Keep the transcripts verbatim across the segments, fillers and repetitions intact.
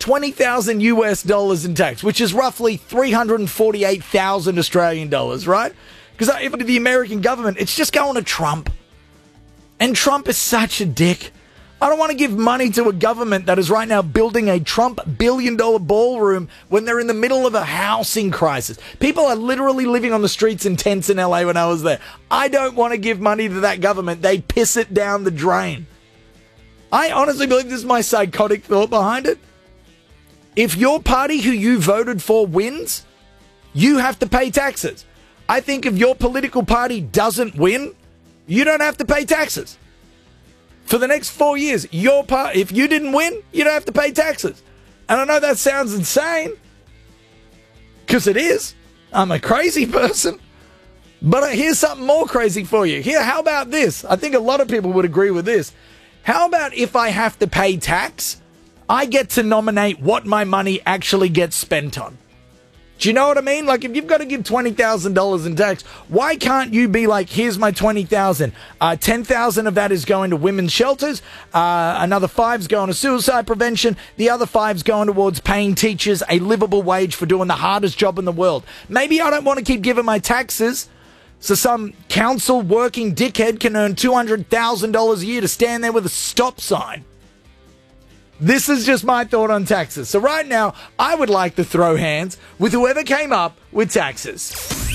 twenty thousand U S dollars in tax, which is roughly three hundred forty-eight thousand Australian dollars, right? Because if the American government, it's just going to Trump. And Trump is such a dick. I don't want to give money to a government that is right now building a Trump billion-dollar ballroom when they're in the middle of a housing crisis. People are literally living on the streets in tents in L A when I was there. I don't want to give money to that government. They piss it down the drain. I honestly believe this is my psychotic thought behind it. If your party who you voted for wins, you have to pay taxes. I think if your political party doesn't win, you don't have to pay taxes. For the next four years, your part, if you didn't win, you don't have to pay taxes. And I know that sounds insane, because it is. I'm a crazy person. But here's something more crazy for you. Here, how about this? I think a lot of people would agree with this. How about if I have to pay tax, I get to nominate what my money actually gets spent on? Do you know what I mean? Like, if you've got to give twenty thousand dollars in tax, why can't you be like, here's my twenty thousand dollars. Uh, ten thousand dollars of that is going to women's shelters. Uh, another five is going to suicide prevention. The other five is going towards paying teachers a livable wage for doing the hardest job in the world. Maybe I don't want to keep giving my taxes so some council working dickhead can earn two hundred thousand dollars a year to stand there with a stop sign. This is just my thought on taxes. So right now, I would like to throw hands with whoever came up with taxes.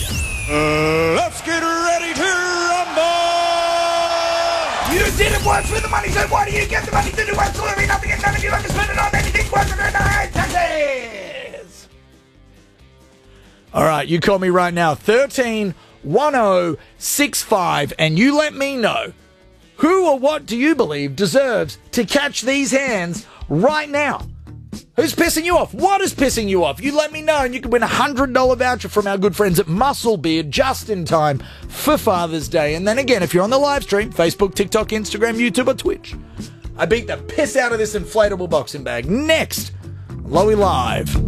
Uh, let's get ready to rumble! You didn't work for the money, so why do you get the money to do absolutely nothing and none of you like to spend it on anything worth it? Taxes! All right, you call me right now, thirteen one oh six five, and you let me know who or what do you believe deserves to catch these hands right now? Who's pissing you off? What is pissing you off? You let me know and you can win a one hundred dollars voucher from our good friends at Muscle Beard just in time for Father's Day. And then again, if you're on the live stream, Facebook, TikTok, Instagram, YouTube or Twitch, I beat the piss out of this inflatable boxing bag. Next, Lowy Live.